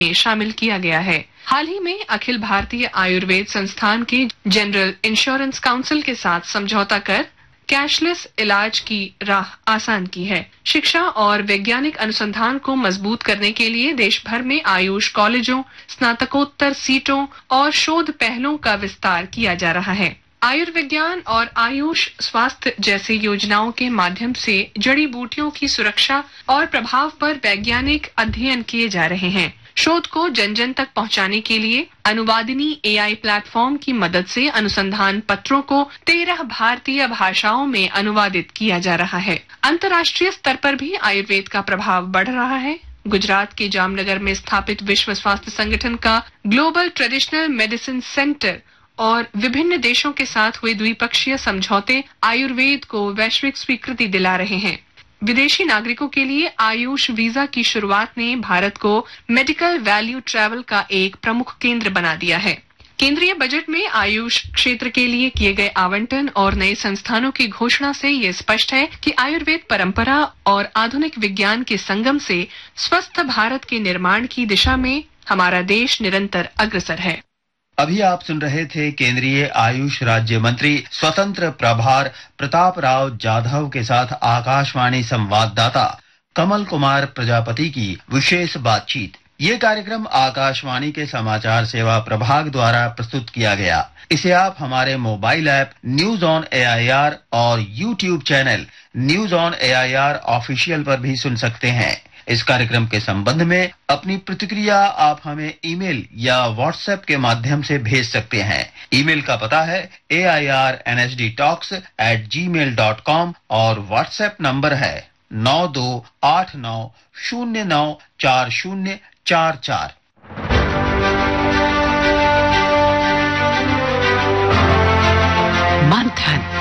में शामिल किया गया है। हाल ही में अखिल भारतीय आयुर्वेद संस्थान के जनरल इंश्योरेंस काउंसिल के साथ समझौता कर कैशलेस इलाज की राह आसान की है। शिक्षा और वैज्ञानिक अनुसंधान को मजबूत करने के लिए देश भर में आयुष कॉलेजों, स्नातकोत्तर सीटों और शोध पहलों का विस्तार किया जा रहा है। आयुर्विज्ञान और आयुष स्वास्थ्य जैसे योजनाओं के माध्यम से जड़ी बूटियों की सुरक्षा और प्रभाव पर वैज्ञानिक अध्ययन किए जा रहे हैं। शोध को जन जन तक पहुंचाने के लिए अनुवादिनी AI प्लेटफॉर्म की मदद से अनुसंधान पत्रों को 13 भारतीय भाषाओं में अनुवादित किया जा रहा है। अंतर्राष्ट्रीय स्तर पर भी आयुर्वेद का प्रभाव बढ़ रहा है। गुजरात के जामनगर में स्थापित विश्व स्वास्थ्य संगठन का ग्लोबल ट्रेडिशनल मेडिसिन सेंटर और विभिन्न देशों के साथ हुए द्विपक्षीय समझौते आयुर्वेद को वैश्विक स्वीकृति दिला रहे हैं। विदेशी नागरिकों के लिए आयुष वीजा की शुरुआत ने भारत को मेडिकल वैल्यू ट्रैवल का एक प्रमुख केंद्र बना दिया है। केंद्रीय बजट में आयुष क्षेत्र के लिए किए गए आवंटन और नए संस्थानों की घोषणा से ये स्पष्ट है कि आयुर्वेद परंपरा और आधुनिक विज्ञान के संगम से स्वस्थ भारत के निर्माण की दिशा में हमारा देश निरंतर अग्रसर है। अभी आप सुन रहे थे केंद्रीय आयुष राज्य मंत्री स्वतंत्र प्रभार प्रताप राव जाधव के साथ आकाशवाणी संवाददाता कमल कुमार प्रजापति की विशेष बातचीत। ये कार्यक्रम आकाशवाणी के समाचार सेवा प्रभाग द्वारा प्रस्तुत किया गया। इसे आप हमारे mobile app news on AIR और YouTube channel news on AIR official पर भी सुन सकते हैं। इस कार्यक्रम के संबंध में अपनी प्रतिक्रिया आप हमें ईमेल या व्हाट्सएप के माध्यम से भेज सकते हैं। ईमेल का पता है airnsdtalks@gmail.com और व्हाट्सएप नंबर है 9289094044। मंथन